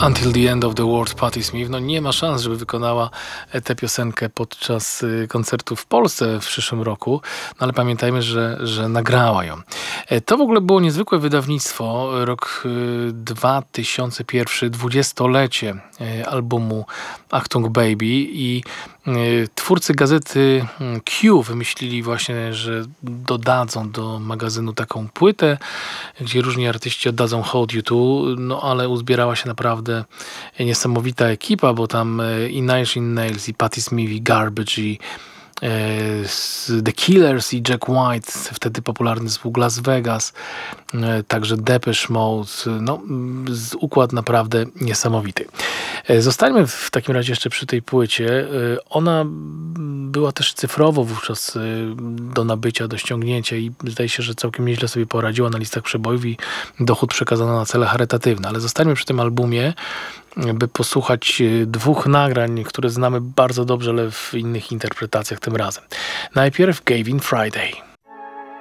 Until the End of the World Patti Smith. No nie ma szans, żeby wykonała tę piosenkę podczas koncertu w Polsce w przyszłym roku, no ale pamiętajmy, że nagrała ją. To w ogóle było niezwykłe wydawnictwo. Rok 2001, 20-lecie albumu Achtung Baby i twórcy gazety Q wymyślili właśnie, że dodadzą do magazynu taką płytę, gdzie różni artyści oddadzą hołd U2, no ale uzbierała się naprawdę niesamowita ekipa, bo tam i Nine Inch Nails, i Patti Smith, i Garbage, i The Killers, i Jack White, wtedy popularny zespół Las Vegas, także Depeche Mode, no układ naprawdę niesamowity. Zostańmy w takim razie jeszcze przy tej płycie. Ona była też cyfrowo wówczas do nabycia, do ściągnięcia i zdaje się, że całkiem nieźle sobie poradziła na listach przebojów i dochód przekazano na cele charytatywne. Ale zostańmy przy tym albumie, by posłuchać dwóch nagrań, które znamy bardzo dobrze, ale w innych interpretacjach tym razem. Najpierw Gavin Friday.